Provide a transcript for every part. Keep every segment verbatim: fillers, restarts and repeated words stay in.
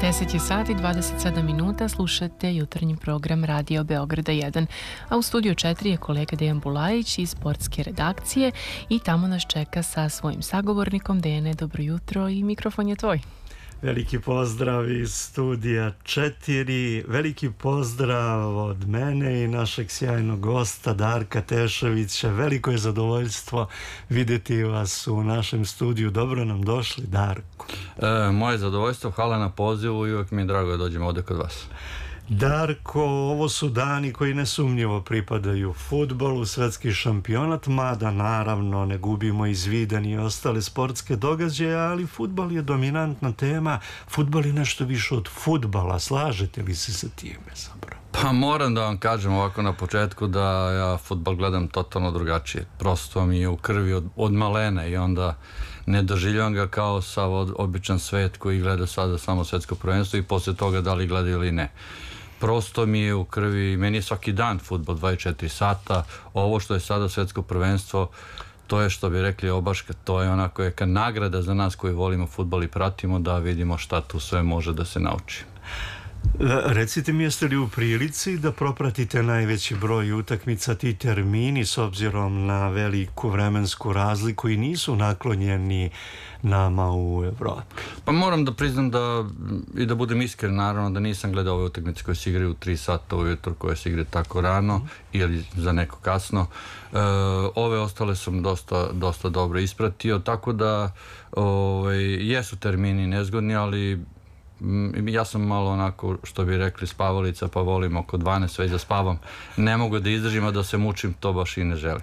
deset je sati, dvadeset sedam minuta, slušate jutarnji program Radio Beograda jedan, a u studiju četiri je kolega Dejan Bulajić iz sportske redakcije i tamo nas čeka sa svojim sagovornikom. Dejane, dobro jutro i mikrofon je tvoj. Veliki pozdrav iz studija četiri, veliki pozdrav od mene i našeg sjajnog gosta Darka Tešovića. Veliko je zadovoljstvo vidjeti vas u našem studiju. Dobro nam došli, Darko. E, moje zadovoljstvo, hvala na pozivu i uvijek mi je drago da dođem ovdje kod vas. Darko, ovo su dani koji nesumnjivo pripadaju fudbalu, svetski šampionat, mada naravno ne gubimo iz vida ni ostale sportske događaje, ali fudbal je dominantna tema. Fudbal je nešto više od fudbala, slažete li se sa time zapravo? Pa moram da vam kažem ovako na početku da ja fudbal gledam totalno drugačije. Prosto mi je u krvi od, od malena i onda ne doživljavam ga kao sav običan svet koji gleda sada samo svetsko prvenstvo i poslije toga da li gleda ili ne. Prosto mi je u krvi, meni je svaki dan fudbal dvadeset četiri sata, ovo što je sada svetsko prvenstvo, to je što bi rekli obaška, to je onako neka nagrada za nas koji volimo fudbal i pratimo da vidimo šta tu sve može da se nauči. Recite mi, jeste li u prilici da propratite najveći broj utakmica, ti termini s obzirom na veliku vremensku razliku i nisu naklonjeni nama u Evropi? Pa moram da priznam da i da budem iskren, naravno da nisam gledao ove utakmice koje se igraju u tri sata ujutro, koje se igraju tako rano mm. ili za neko kasno. E, ove ostale sam dosta, dosta dobro ispratio, tako da ove, jesu termini nezgodni, ali ja sam malo onako, što bi rekli, spavalica, pa volim oko dvanaest već da spavam. Ne mogu da izdržim, a da se mučim, to baš i ne želim.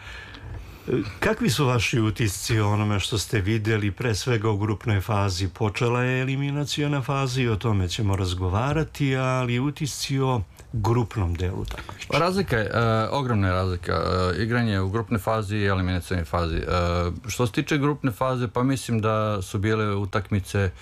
Kakvi su vaši utisci o onome što ste vidjeli pre svega u grupnoj fazi? Počela je eliminaciona faza i o tome ćemo razgovarati, ali utisci o grupnom delu takmičenja. Razlika je, e, ogromna je razlika. E, igranje u grupnoj fazi i eliminacionoj fazi. E, što se tiče grupne faze, pa mislim da su bile utakmice e,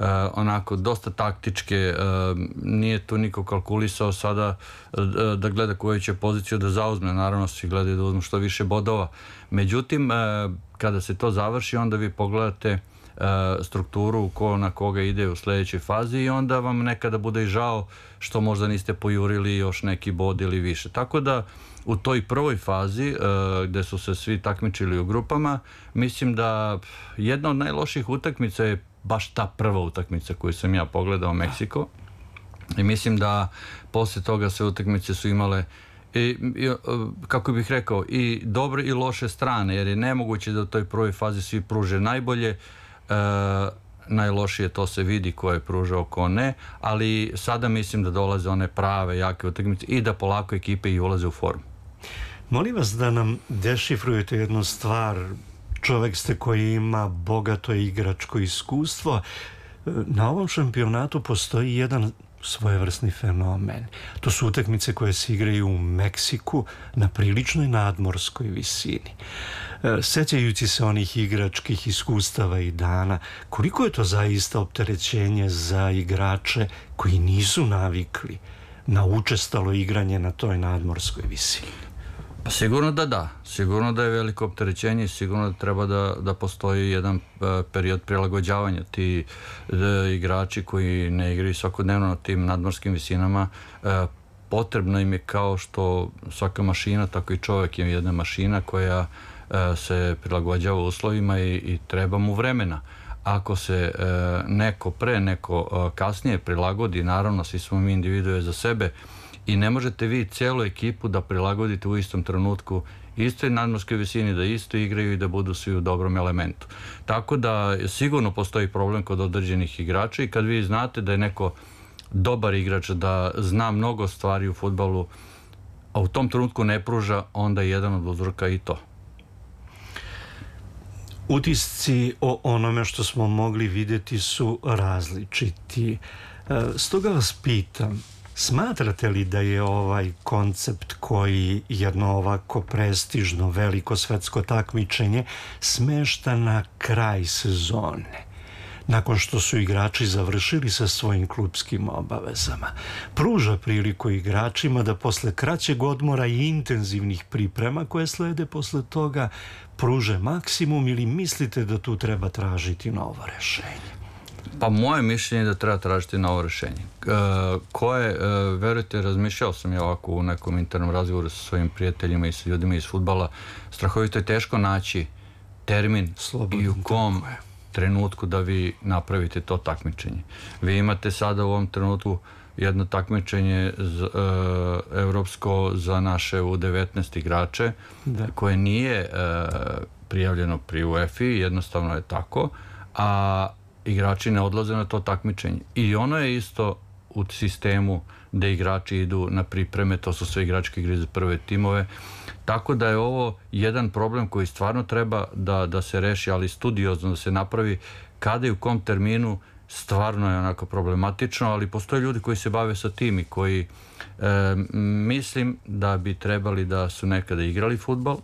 onako dosta taktičke. E, nije tu niko kalkulisao sada e, da gleda koju će poziciju da zauzme. Naravno, svi gledaju da uzmu što više bodova. Međutim, e, kada se to završi, onda vi pogledate strukturu ko na koga ide u sljedećoj fazi i onda vam nekada bude i žao što možda niste pojurili još neki bod ili više. Tako da u toj prvoj fazi gdje su se svi takmičili u grupama, mislim da jedna od najloših utakmica je baš ta prva utakmica koju sam ja pogledao, Meksiko, i mislim da poslije toga sve utakmice su imale I, i, kako bih rekao, i dobre i loše strane, jer je nemoguće da u toj prvoj fazi svi pruže najbolje. E, najlošije to se vidi ko je pružao, ko ne, ali sada mislim da dolaze one prave, jake utakmice i da polako ekipe i ulaze u formu. Molim vas da nam dešifrujete jednu stvar. Čovjek ste koji ima bogato igračko iskustvo. Na ovom šampionatu postoji jedan svojevrsni fenomen. To su utakmice koje se igraju u Meksiku na priličnoj nadmorskoj visini. Sjećajući se onih igračkih iskustava i dana, koliko je to zaista opterećenje za igrače koji nisu navikli na učestalo igranje na toj nadmorskoj visini? Pa sigurno da da. Sigurno da je veliko opterećenje i sigurno da treba da, da postoji jedan uh, period prilagođavanja. Ti uh, igrači koji ne igraju svakodnevno na tim nadmorskim visinama, uh, potrebno im je, kao što svaka mašina, tako i čovjek je jedna mašina koja uh, se prilagođava uslovima i, i treba mu vremena. Ako se uh, neko pre, neko uh, kasnije prilagodi, naravno svi smo mi individue za sebe, i ne možete vi cijelu ekipu da prilagodite u istom trenutku istoj nadmorskoj visini, da isto igraju i da budu svi u dobrom elementu. Tako da sigurno postoji problem kod određenih igrača i kad vi znate da je neko dobar igrač, da zna mnogo stvari u fudbalu, a u tom trenutku ne pruža, onda je jedan od uzroka i to. Utisci o onome što smo mogli vidjeti su različiti. Stoga vas pitam, smatrate li da je ovaj koncept koji jedno ovako prestižno veliko svetsko takmičenje smešta na kraj sezone, nakon što su igrači završili sa svojim klupskim obavezama, pruža priliku igračima da posle kraćeg odmora i intenzivnih priprema koje slede posle toga pruže maksimum, ili mislite da tu treba tražiti novo rešenje? Pa moje mišljenje je da treba tražiti novo rješenje. E, koje, e, verujte, razmišljao sam ja ovako u nekom internom razgovoru sa svojim prijateljima i sa ljudima iz fudbala, strahovito je teško naći termin slobodno, i u kom trenutku da vi napravite to takmičenje. Vi imate sada u ovom trenutku jedno takmičenje z, e, evropsko za naše U devetnaest igrače, da. koje nije e, prijavljeno pri UEFA, jednostavno je tako, a igrači ne odlaze na to takmičenje. I ono je isto u sistemu da igrači idu na pripreme, to su sve igračke igre za prve timove. Tako da je ovo jedan problem koji stvarno treba da, da se reši, ali studiozno da se napravi kada i u kom terminu. Stvarno je onako problematično, ali postoje ljudi koji se bave sa tim i koji e, mislim da bi trebali da su nekada igrali fudbal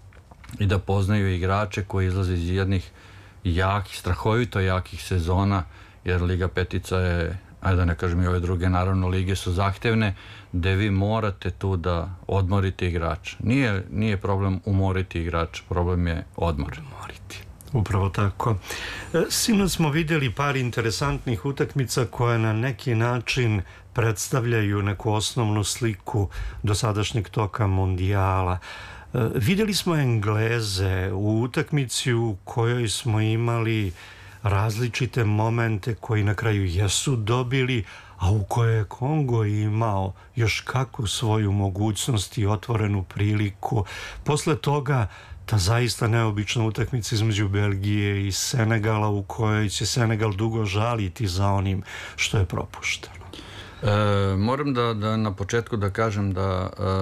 i da poznaju igrače koji izlaze iz jednih jakih, strahovito jakih sezona, jer Liga Petica je, ajde da ne kažem i ove druge, naravno lige su zahtevne, gde vi morate tu da odmorite igrača. Nije, nije problem umoriti igrača, problem je odmor. Odmoriti. Upravo tako. Sinoć smo vidjeli par interesantnih utakmica koje na neki način predstavljaju neku osnovnu sliku dosadašnjeg toka mondijala. Vidjeli smo Engleze u utakmici u kojoj smo imali različite momente koji na kraju jesu dobili, a u kojoj je Kongo imao još kakvu svoju mogućnost i otvorenu priliku. Posle toga ta zaista neobična utakmica između Belgije i Senegala u kojoj će Senegal dugo žaliti za onim što je propušteno. E, moram da, da na početku da kažem da e,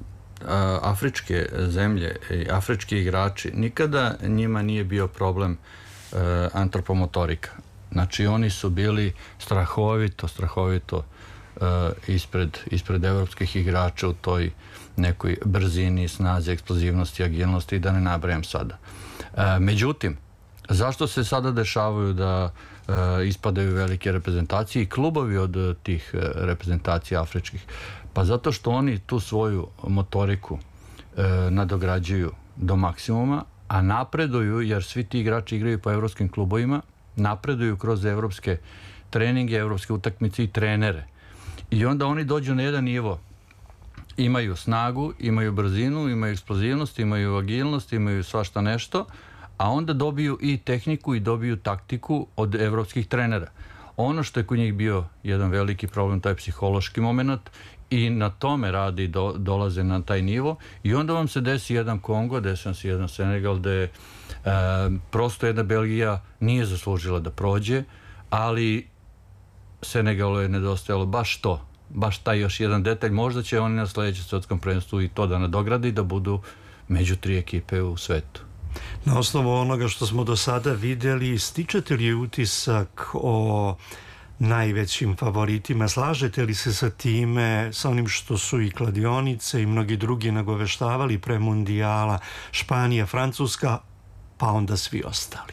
a, afričke zemlje i afrički igrači nikada njima nije bio problem e, antropomotorika. Znači oni su bili strahovito, strahovito e, ispred, ispred evropskih igrača u toj nekoj brzini, snazi, eksplozivnosti, agilnosti i da ne nabrajam sada. E, međutim, zašto se sada dešavaju da e, ispadaju velike reprezentacije i klubovi od tih reprezentacija afričkih? Pa zato što oni tu svoju motoriku e, nadograđuju do maksimuma, a napreduju, jer svi ti igrači igraju po evropskim klubovima, napreduju kroz evropske treninge, evropske utakmice i trenere. I onda oni dođu na jedan nivo. Imaju snagu, imaju brzinu, imaju eksplozivnost, imaju agilnost, imaju svašta nešto, a onda dobiju i tehniku i dobiju taktiku od evropskih trenera. Ono što je kod njih bio jedan veliki problem, taj psihološki moment, i na tome radi, do, dolaze na taj nivo i onda vam se desi jedan Kongo, desi vam se jedan Senegal, gde e, prosto jedna Belgija nije zaslužila da prođe, ali Senegalu je nedostajalo baš to, baš taj još jedan detalj. Možda će oni na sljedećem svjetskom prvenstvu i to da nadogradi, da budu među tri ekipe u svetu. Na osnovu onoga što smo do sada vidjeli, stičete li utisak o najvećim favoritima? Slažete li se sa time, sa onim što su i kladionice i mnogi drugi nagoveštavali pre mundijala, Španija, Francuska, pa onda svi ostali?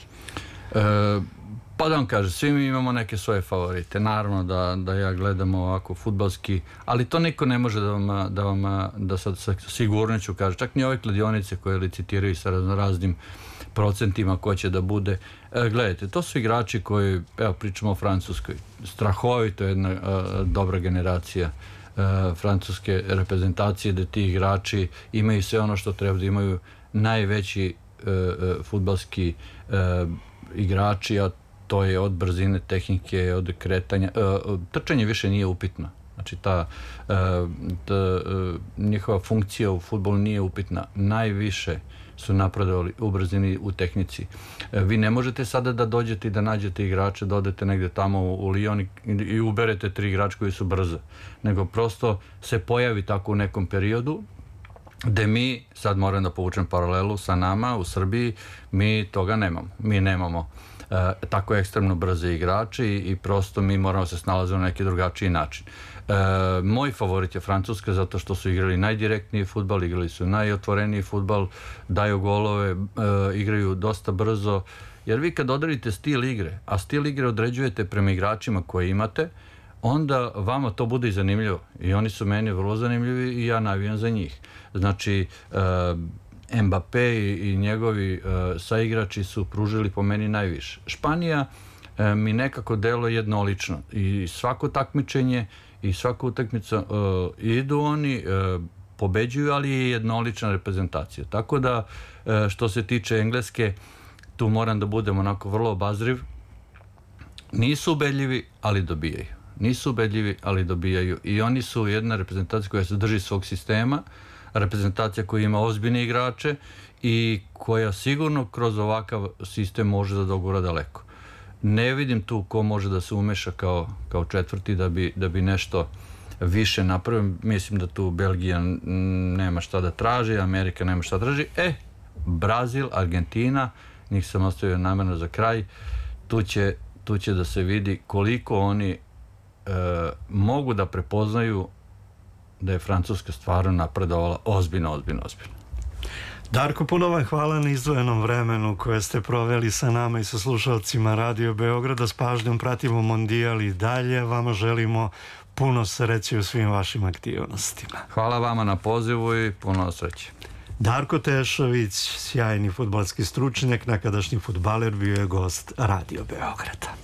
E, pa da vam kažem, svi mi imamo neke svoje favorite. Naravno da, da ja gledam ovako fudbalski, ali to niko ne može da vam, da vam da sad sa sigurnošću kaže. Čak ni ove kladionice koje licitiraju sa raznim procentima ko će da bude. E, gledajte, to su igrači koji, evo pričamo o Francuskoj, strahovito jedna e, dobra generacija e, francuske reprezentacije, da ti igrači imaju sve ono što treba, da imaju najveći e, e, fudbalski e, igrači, a to je od brzine, tehnike, od kretanja. E, trčanje više nije upitno. Znači ta, e, ta e, njihova funkcija u fudbalu nije upitna. Najviše su napredovali u brzini, u tehnici. E, vi ne možete sada da dođete i da nađete igrače, da odete negde tamo u, u Lyon i, i uberete tri igrača koji su brze. Nego prosto se pojavi tako u nekom periodu gde mi, sad moram da povučem paralelu sa nama u Srbiji, mi toga nemamo. Mi nemamo e, tako ekstremno brze igrače i, i prosto mi moramo se snalaziti na neki drugačiji način. E, moj favorit je Francuska zato što su igrali najdirektniji fudbal, igrali su najotvoreniji fudbal, daju golove, e, igraju dosta brzo, jer vi kad odredite stil igre, a stil igre određujete prema igračima koje imate, onda vama to bude i zanimljivo. I oni su meni vrlo zanimljivi i ja navijam za njih. Znači, e, Mbappé i, i njegovi e, saigrači su pružili po meni najviše. Španija e, mi nekako deluje jednolično. I svako takmičenje i svaka utakmica e, idu oni, e, pobeđuju, ali je jednolična reprezentacija. Tako da, e, što se tiče Engleske, tu moram da budem onako vrlo obazriv. Nisu ubedljivi, ali dobijaju. Nisu ubedljivi, ali dobijaju. I oni su jedna reprezentacija koja se drži svog sistema, reprezentacija koja ima ozbiljne igrače i koja sigurno kroz ovakav sistem može da dogura daleko. Ne vidim tu ko može da se umeša kao, kao četvrti da bi, da bi nešto više napravio. Mislim da tu Belgija nema šta da traži, Amerika nema šta da traži. E, Brazil, Argentina, njih sam ostavio namjerno za kraj, tu će, tu će da se vidi koliko oni e, mogu da prepoznaju da je Francuska stvarno napredovala ozbiljno, ozbiljno, ozbiljno. Darko, puno vam hvala na izdvojenom vremenu koje ste proveli sa nama i sa slušalcima Radio Beograda. S pažnjom pratimo Mondijal i dalje. Vama želimo puno sreće u svim vašim aktivnostima. Hvala vama na pozivu i puno sreće. Darko Tešović, sjajni fudbalski stručnjak, nekadašnji fudbaler, bio je gost Radio Beograda.